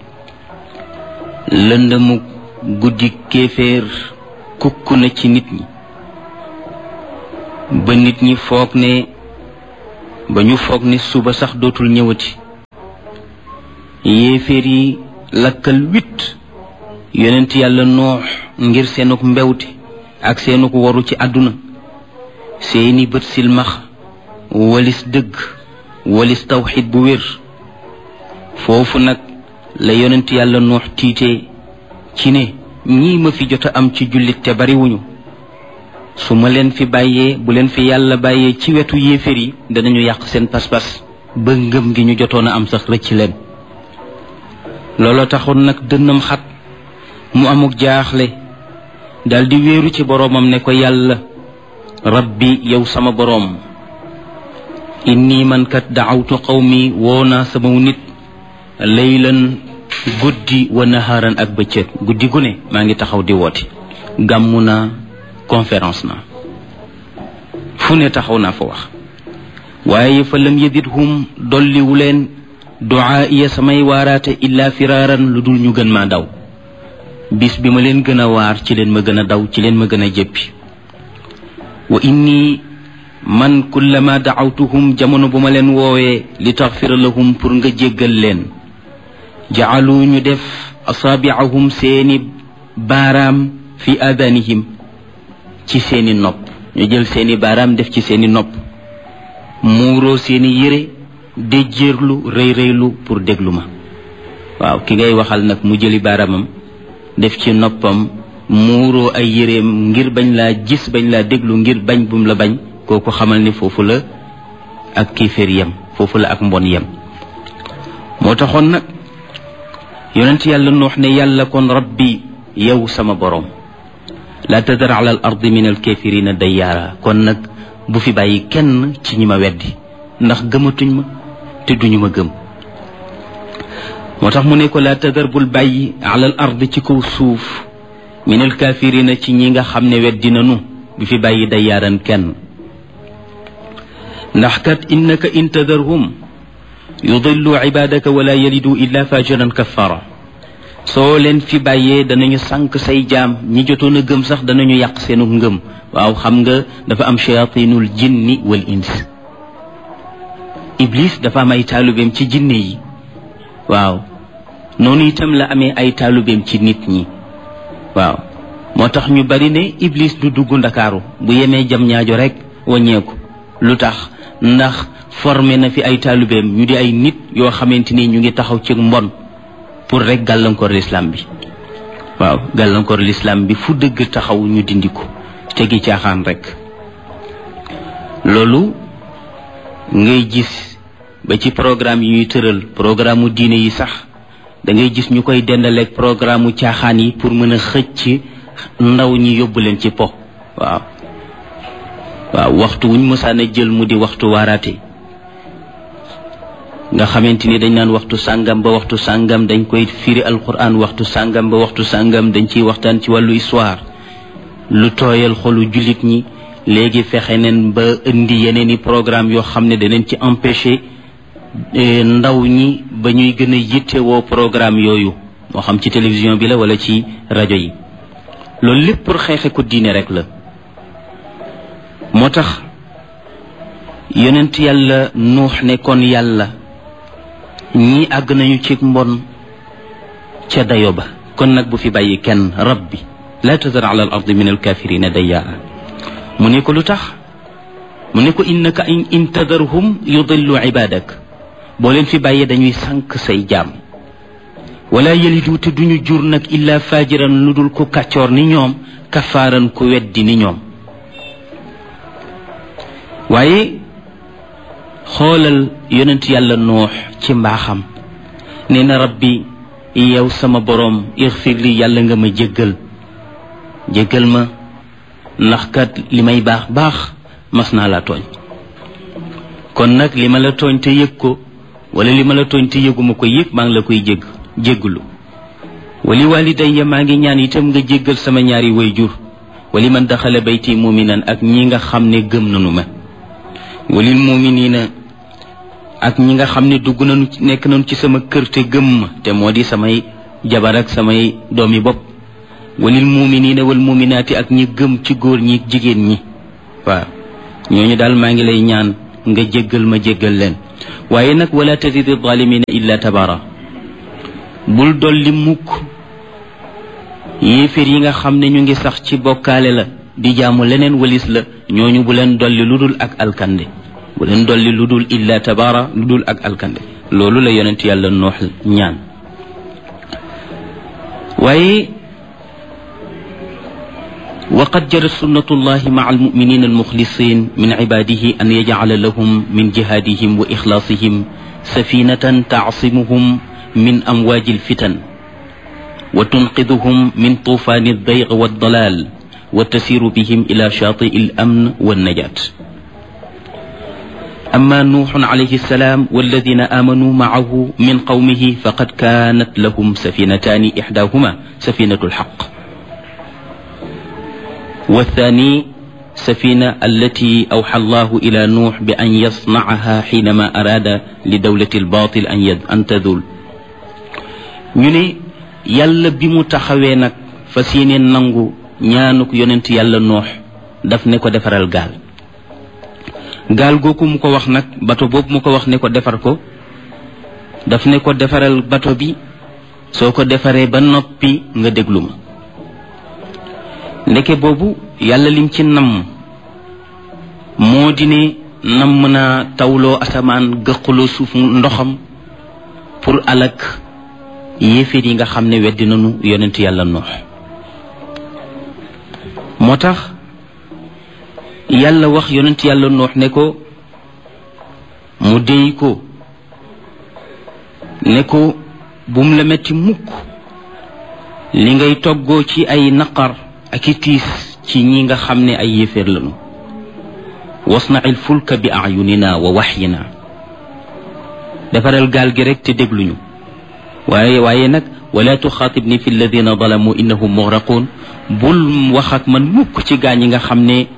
lëndëmu guddi kéeféer kukk na ci nit ñi ba nit ñi foog ne ba ñu foog ne suba sax dootul ñëwati yéeféer yi lakkal 8 yonent yàlla noox ngir seenuk mbewte ak seenuk waru ci àdduna seeni bët silmax walis dëgg walis tawxid bu wér foofu nag la yonent yàlla noox tiitee ci ne ñii ma fi jot a am ci jullit te bariwuñu su ma leen fi bàyyee bu leen fi yàlla bàyyee ci wetu yéeféer yi danañu yàq seen pas-pas ba ngëm gi ñu jotoon a am sax rëcc leen looloo taxoon nag dënnam xat mu amuk jaaxle daldi wéeru ci boroomam ne ko yàlla rabbi yow sama boroom inni man kat daawtu qawmi woo naa sama nit laylan guddi wa naharan ak bëccëg guddi gu ne maa ngi taxaw di woote gàmmu naa conférence na fu ne taxaw naa fa wax waaye fa lam yazidhum dolliwu leen du'aa'iya samay waaraate illa firaaran lu dul ñu gën maa daw bis bi ma leen gën a waar ci leen ma gën a daw ci leen ma gën a jéppi wa inni man kullama da'awtuhum jamono bu ma leen woowee li taxfira lahum pour nga jéggal leen ja'alu ñu def asaabi'ahum seeni baaraam fi aadanihim ci seeni nopp ñu jël seeni baaraam def ci seeni nopp muuroo seeni yére déjjéerlu rëy rëylu pour déglu ma waaw ki ngay waxal nag mu jëli baaraamam def ci noppam muuroo ay yéreem ngir bañ laa gis bañ laa déglu ngir bañ bum la bañ kooku xamal ni foofu la ak kéeféer yem foofu la ak mbon yem moo taxoon nag yonent yàlla noox ne yàlla kon rabbi yow sama boroom la tadar ala al ardi min al kafirina dayyaara kon nag bu fi bàyyi kenn ci ñi ma weddi ndax gëmatuñ ma te duñu ma gëm moo tax mu ne ko la tadar bul bàyyi ala al ardi ci kaw suuf min al kafirina ci ñi nga xam ne weddi nanu bu fi bàyyi dayyaaran kenn ndax kat innaka in tadarhum yudillu ibadaka wala yalidu illa fajiran kaffara soo leen fi bàyyee danañu sànq say jaam ñi jotoon a gëm sax danañu yàq seenu ngëm waaw xam nga dafa am shayatinul jinni wal ins iblis dafa am ay taalubeem ci jinne yi waaw noonu itam la amee ay taalubeem ci nit ñi waaw moo tax ñu bari ne iblis du dugg ndakaaru bu yemee jam ñaajo rek waññeeku lu tax ndax formé na fi ay taalubeem ñu di ay nit yoo xamante ni ñu ngi taxaw ci mbon pour rek gàllankoor l'islam bi waaw gàllankoor l'islam bi fu dëgg taxaw ñu dindi ko tegi caaxaan rek loolu ngay gis ba ci programme yi ñuy tëral programme mu diine yi sax da ngay gis ñu koy dendaleeg programme mu caaxaan yi pour mën a xëcc ndaw ñi yóbbu leen ci po waaw waxtu wuñ mësaan a jël mu di waxtu waaraate nga xamante ni dañ naan waxtu sàngam ba waxtu sàngam dañ koy firi alquran waxtu sàngam ba waxtu sàngam dañ ciy waxtaan ci wàllu histoire lu tooyal xolu jullit ñi léegi fexe neen ba indi yeneen i programme yoo xam ne danañ ci empêcher ndaw ñi ba ñuy gën a yittewoo programme yooyu moo xam ci télévision bi la wala ci rajo yi loolu lépp pour xeexe ko diine rek la moo tax yonent yàlla nuux ne kon yàlla ñii àgg nañu ci mbon ca dayo ba kon nag bu fi bàyyi kenn rabbi la tadar ala al ardi min al kafirina dayyaara mu ne ko lu tax mu ne ko innaka in tadarhum yudillu ibadak boo leen fi bàyyee dañuy sànq say jaam wala yalidu te duñu jur nag illa fajiran lu dul ku kàccoor ni ñoom kafaaran ku weddi ni ñoom waaye xoolal yonent yàlla noox ci mbaaxam nee na rabbi yow sama boroom ixfir li yàlla nga ma jéggal ma ndax kat li may baax baax mas naa la tooñ kon nag li ma la tooñ te yëg ko wala li ma la tooñ te yëguma ko yëpp maa ngi la koy jéggalu wali walidayya maa ngi ñaan itam nga jéggal sama ñaari wayjur wali man daxala bayti muminan ak ñi nga xam ne gëm nanu ma walil muminina ak ñi nga xam ne dugg nañu nekk nañu ci sama kër te gëm ma te moo di samay jabar ak samay doomi bopp walil muminina wal muminaati ak ñi gëm ci góor ñi jigéen ñi waaw ñooñu daal maa ngi lay ñaan nga jéggal ma jéggal leen waaye nag wala tazidi zalimina illa tabara bul dolli mukk yéeféer yi nga xam ne ñu ngi sax ci bokkaale la di jaamu leneen walis la ñooñu bu leen dolli lu dul ak alkande bu leen dolli lu dul illa tabara lu dul ak alkande loolu la yonent yàlla noox ñaan waaye وقد جرت سنة الله مع المؤمنين المخلصين من عباده أن يجعل لهم من جهادهم وإخلاصهم سفينة تعصمهم من أمواج الفتن وتنقذهم من طوفان الضيق والضلال وتسير بهم إلى شاطئ الأمن والنجاة أما نوح عليه السلام والذين آمنوا معه من قومه فقد كانت لهم سفينتان إحداهما سفينة الحق والثاني سفينة التي أوحى الله إلى نوح بأن يصنعها حينما أراد لدولة الباطل أن تذول ñu yàlla bi mu taxawee nag fas yéene nangu ñaanuk yonent yàlla noox daf ne ko defaral gaal googu mu ko wax nag bato boobu mu ko wax ne ko defar ko daf ne ko defaral bato bi soo ko defaree ba noppi nga déglu ma ndeke boobu yàlla lim ci namm moo di ne namm naa tawloo asamaan gëqaloo suuf ndoxam pour alak yéeféer yi nga xam ne weddi nañu yonent yàlla noox moo tax yàlla wax yonent yàlla noox ne ko mu déy ko ne ko bum la metti mukk li ngay toggoo ci ay naqar ak i tiis ci ñi nga xam ne ay yéeféer lañu wasna'il fulka bi a'yunina wa wahyina defaral gaal gi rek te dégluñu waaye nag wala tuxaatibni fi alladina zalamu innahum mugraqun bul wax ak man mukk ci gaañ yi nga xam ne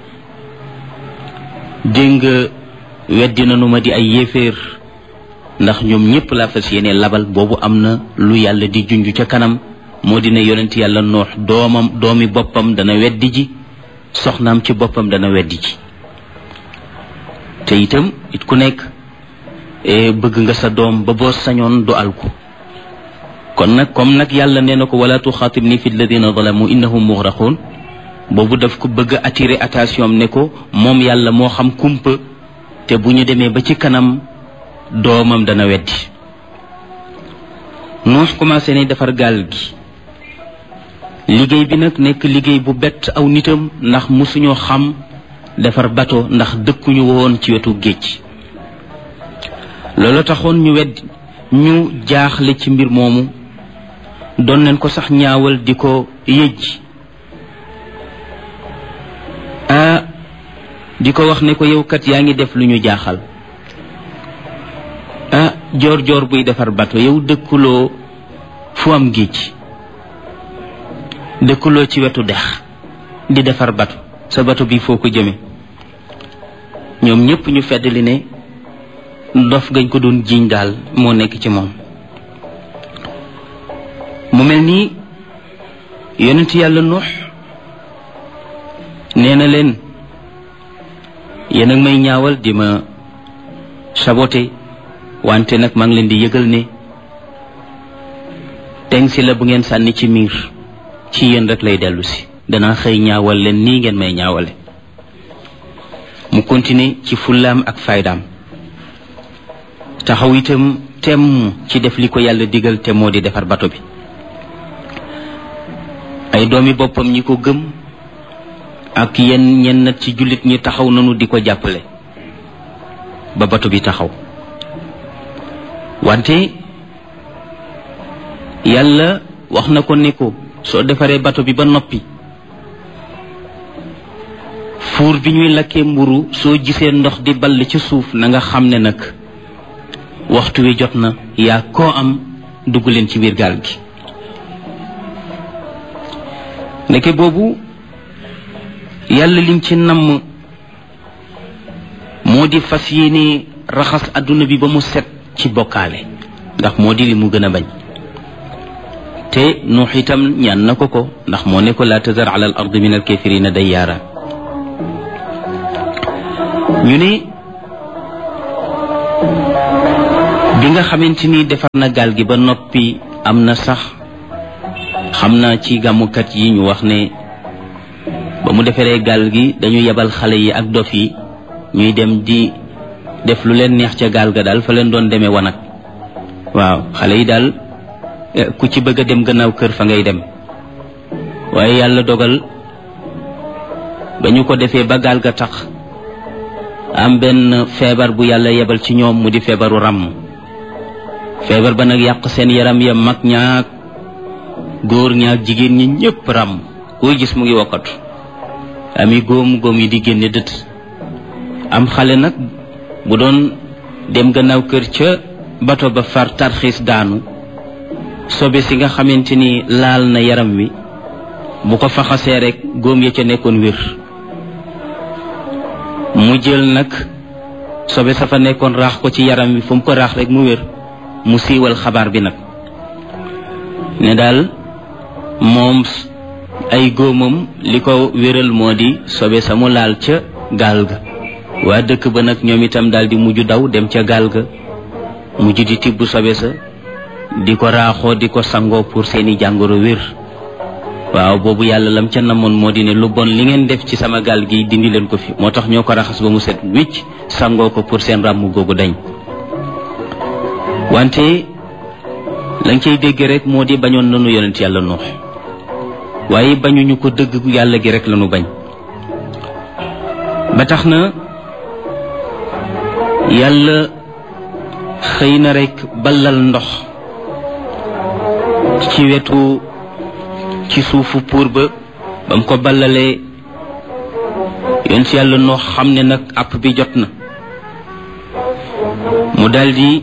dégg nga weddi nanu ma di ay yéeféer ndax ñoom ñëpp laa fas yéene labal boobu am na lu yàlla di junj ca kanam moo dina yonent yàlla noox doomi boppam dana weddi ji soxnaam ci boppam dana weddi ji te itam it ku nekk bëgg nga sa doom ba boo sañoon du alku kon nag comme nag yàlla nee na ko wala tuxaatibni fi alladina zalamu innahum mugraqun boobu daf ko bëgg attirer attention ne ko moom yàlla moo xam kumpa te bu ñu demee ba ci kanam doomam dana weddi Nuux commencé ne defar gaal gi liggéey bi nag nekk liggéey bu bett aw nitam ndax musuñoo xam defar bato ndax dëkkuñu woon ci wetu géej loolu taxoon ñu jaaxle ci mbir moomu doon nañ ko sax ñaawal di ko yëj di ko wax ne ko yow kat yaa ngi def lu ñu jaaxal joor buy defar bato yow dëkkuloo fu am géej dëkkuloo ci wetu dex di defar bato sa bato bi foo ko jëme ñoom ñépp ñu feddali ne ndof gañ ko doon jiiñ daal moo nekk ci moom mu mel nii yonent yàlla Nuux nee na leen yéen ak may ñaawal di ma saboté wante nag maa ngi leen di yëgal ne teng si la bu ngeen sànni ci miir ci yéen rek lay dellu si danaa xëy ñaawal leen nii ngeen may ñaawale mu continuer ci fullaam ak faydaam taxaw itam temm ci def li ko yàlla digal te moo di defar bato bi ay doomi boppam ñi ko gëm ak ñenn ci jullit ñi taxaw nanu di ko jàppale ba bato bi taxaw wante yàlla wax na ko ne ko soo defaree bato bi ba noppi fuur bi ñuy lakkee mburu soo gisee ndox di ball ci suuf na nga xam ne nag waxtu wi jot na yaa koo am dugg leen ci biir gaal gi ndeke boobu yàlla lim ci namm moo di fas yéene raxas adduna bi ba mu set ci bokkaale ndax moo di li mu gën a bañ te Nuux itam ñaan na ko ndax moo ne ko laa tazar ala al ardi min al kafirina dayyaara ñu ne bi nga xamante ni defar na gaal gi ba noppi am na sax xam naa ci gàmmukat yi ñu wax ne ba mu defaree gaal gi dañu yebal xale yi ak dof yi ñuy dem di def lu leen neex ca gaal ga daal fa leen doon demee wanag waaw xale yi daal ku ci bëgg a dem gannaaw kër fa ngay dem waaye yàlla dogal ba ñu ko defee ba gaal ga tax am benn feebar bu yàlla yebal ci ñoom mu di feebaru ràmm feebar ba nag yàq seen yaram ya mag ñaak góor ñaak jigéen ñi ñëpp ràmm koo gis mu ngi wokkatu ami góom yi di génne dët am xale nag bu doon dem gannaaw kër ca bato ba far tarxiis daanu sobe si nga xamante ni laal na yaram wi bu ko faxasee rek góom ya ca nekkoon wér mu jël nag sobe sa fa nekkoon raax ko ci yaram wi fu mu ko raax rek mu wér mu siiwal xabaar bi nag ne daal moom ay góomam li ko wéral moo di sobe sa mu laal ca gaal ga waa dëkk ba nag ñoom itam daal di mujj daw dem ca gaal ga mujj di tibb sobe sa di ko raaxoo di ko sangoo pour seeni jàngoro wér waaw boobu yàlla lam ca namoon moo di ne lu bon li ngeen def ci sama gaal gi dindi leen ko fi moo tax ñoo ko raxas ba mu set wicc sangoo ko pour seen ràmm googu dañ wante lañ cay dégg rek moo di bañoon nanu yonent yàlla Nuux waaye bañuñu ko dëgg yàlla gi rek lañu bañ ba tax na yàlla xëy na rek ballal ndox ci wetu ci suufu pour ba mu ko ballalee yonent yàlla Nuux xam ne nag àpp bi jot na mu daldi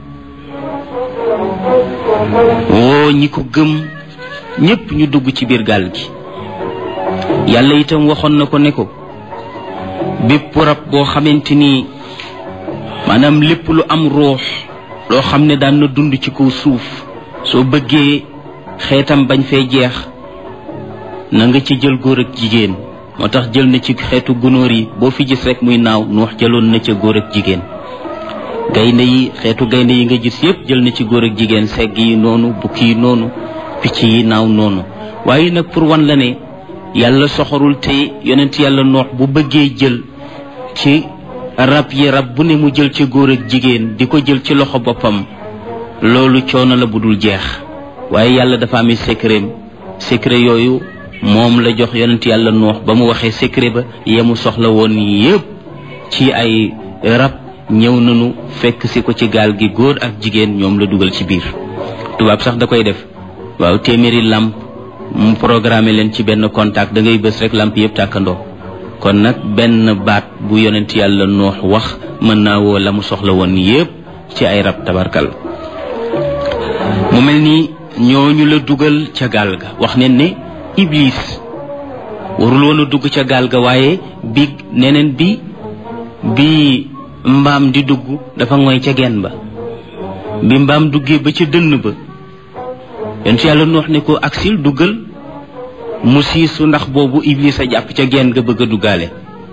woo ñi ko gëm ñépp ñu dugg ci biir gaal gi yàlla itam waxoon na ko ne ko bépp rab boo xamante ni maanaam lépp lu am ruux loo xam ne daan na dund ci kaw suuf soo bëggee xeetam bañ fee jeex na nga ci jël góor ak jigéen moo tax jël na ci xeetu gunóor yi boo fi gis rek muy naaw Nuux jëloon na ca góor ak jigéen gaynde yi xeetu gaynde yi nga gis yépp jël na ci góor ak jigéen segg yi noonu bukki yi noonu picc yi naaw noonu waaye nag pour wan la ne yàlla soxorul te yonent yàlla Nuux bu bëggee jël ci rab yi rab bu ne mu jël ci góor ak jigéen di ko jël ci loxo boppam loolu coono la bu dul jeex waaye yàlla dafa amee secret yooyu moom la jox yonent yàlla Nuux ba mu waxee secret ba yemu soxla woon yépp ci ay rab ñëw nañu fekk si ko ci gaal gi góor ak jigéen ñoom la dugal ci biir tubaab sax da koy def waaw téeméeri làmp mu programmé leen ci benn contact da ngay bës rek làmp yépp tàkkandoo kon nag benn baat bu yonent yàlla Nuux wax mën naa woo la mu soxla woon yépp ci ay rab tabarkal mu mel ni ñooñu la dugal ca gaal ga wax ne ne Iblis warul woon a dugg ca gaal ga waaye bi neneen bi mbaam di dugg dafa ngoy ca genn ba bi mbaam duggee ba ca dënn ba yonent yàlla Nuux ne ko aksil duggal mu siisu ndax boobu Iblis a jàpp ca genn ga bëgg a duggaale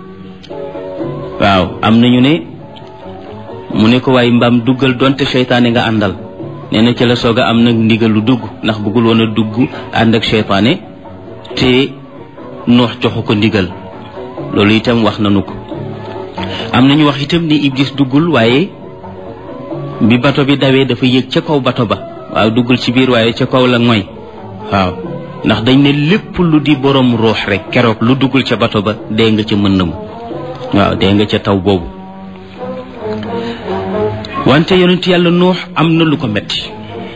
waaw am nañu ne mu ne ko waaye mbaam duggal donte seytaane nga àndal nee na ca la soog a am nag ndigal lu dugg ndax bëggul woon a dugg ànd ak seytaane te Nuux joxu ko ndigal loolu itam wax nañu ko am nañu wax itam ni Iblis duggul waaye bi bato bi dawee dafa yéeg ca kaw bato ba waaw duggul ci biir waaye ca kaw la ngoy waaw ndax dañ ne lépp lu di borom ruux rek keroog lu duggul ca bato ba dee nga ca mën na mu waaw dee nga ca taw boobu wante yonent yàlla Nuux am na lu ko metti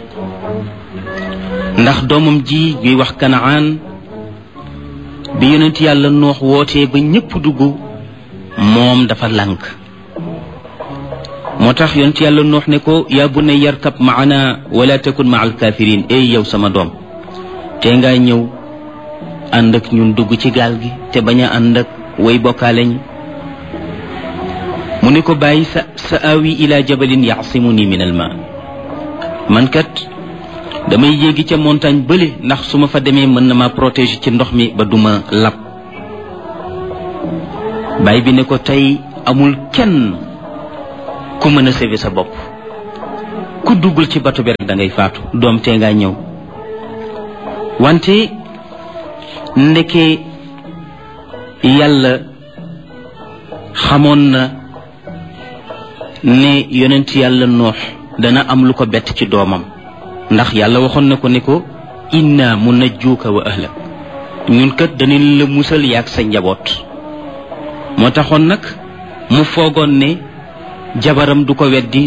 ndax doomam ji ñuy wax Kanaan bi yonent yàlla Nuux wootee ba ñépp dugg moom dafa lànk moo tax yonent yàlla Nuux ne ko yaa bunayya yarkab maana wala takun maa alkaafiriin ey yow sama doom te nga ñëw ànd ak ñun dugg ci gaal gi te bañ a ànd ak way bokkaale ñi mu ne ko bàyyi sa awi ila jabalin yaasimuni min al ma man kat damay yéegi ca montagne bële ndax su ma fa demee mën na ma protéger ci ndox mi ba duma lab baay bi ne ko tey amul kenn ku mën a sauver sa bopp ku duggul ci bato bi rek da ngay faatu doom tee ngaa ñëw wante ndeke yàlla xamoon na ne yonent yàlla noox dana am lu ko bett ci doomam ndax yàlla waxoon na ko ne ko inna munajjuuka wa ahlak ñun kat danañ la musal yaag sa njaboot moo taxoon nag mu foogoon ne jabaram du ko weddi